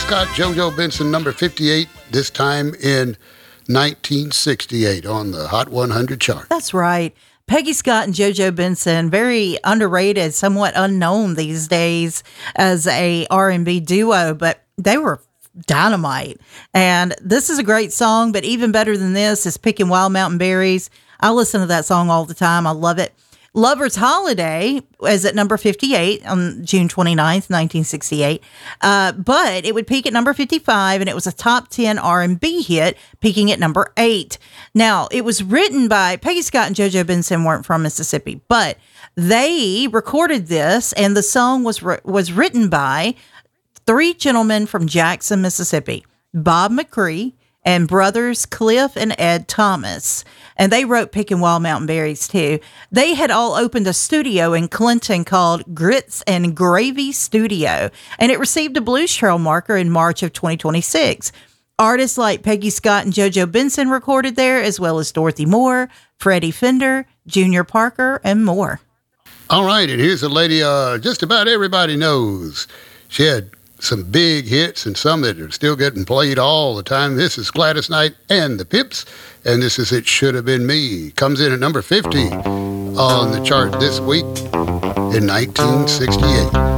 Scott, JoJo Benson, number 58, this time in 1968 on the Hot 100 chart. That's right. Peggy Scott and JoJo Benson, very underrated, somewhat unknown these days as a R&B duo, but they were dynamite. And this is a great song, but even better than this is Picking Wild Mountain Berries. I listen to that song all the time. I love it. Lover's Holiday is at number 58 on June 29th, 1968. But it would peak at number 55, and it was a top 10 R&B hit, peaking at number 8. Now, it was written by Peggy Scott and JoJo Benson weren't from Mississippi, but they recorded this, and the song was written by 3 gentlemen from Jackson, Mississippi, Bob McCree, and brothers Cliff and Ed Thomas. And they wrote Picking Wild Mountain Berries too. They had all opened a studio in Clinton called Grits and Gravy Studio, and it received a Blues Trail marker in March of 2026. Artists like Peggy Scott and JoJo Benson recorded there, as well as Dorothy Moore, Freddie Fender, Junior Parker, and more. All right, and here's a lady just about everybody knows. She had some big hits and some that are still getting played all the time. This is Gladys Knight and the Pips, and this is It Should Have Been Me. Comes in at number 50 on the chart this week in 1968.